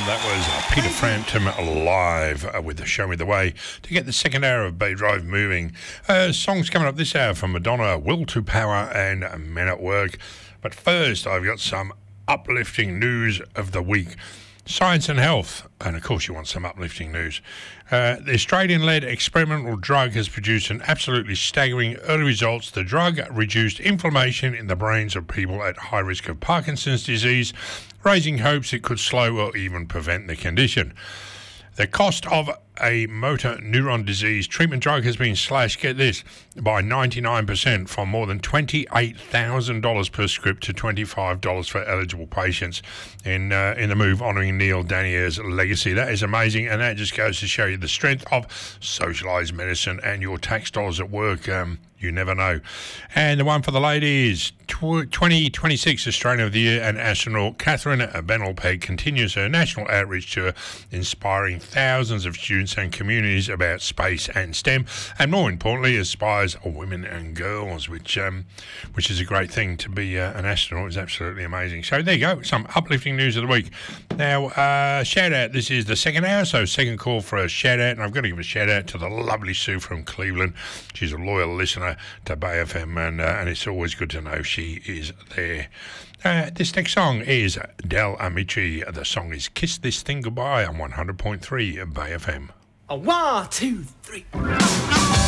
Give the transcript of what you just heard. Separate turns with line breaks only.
That was Peter Frampton live with the Show Me the Way to get the second hour of Bay Drive moving. Songs coming up this hour from Madonna, Will to Power and Men at Work. But first, I've got some uplifting news of the week. Science and health, and of course you want some uplifting news. The Australian-led experimental drug has produced an absolutely staggering early results. The drug reduced inflammation in the brains of people at high risk of Parkinson's disease, raising hopes it could slow or even prevent the condition. The cost of a motor neuron disease treatment drug has been slashed, get this, by 99% from more than $28,000 per script to $25 for eligible patients in the move honouring Neil Danier's legacy. That is amazing, and that just goes to show you the strength of socialised medicine and your tax dollars at work. You never know. And the one for the ladies, 2026 Australian of the Year and astronaut Catherine Bennell-Pegg continues her national outreach tour, inspiring thousands of students and communities about space and STEM, and more importantly, inspires women and girls, which is a great thing. To be an astronaut is absolutely amazing. So there you go, some uplifting news of the week. Now, shout out, this is the second hour, so second call for a shout out, and I've got to give a shout out to the lovely Sue from Cleveland. She's a loyal listener to Bay FM, and it's always good to know she is there. This next song is Del Amici. The song is Kiss This Thing Goodbye on 100.3 Bay FM.
1, 2, 3.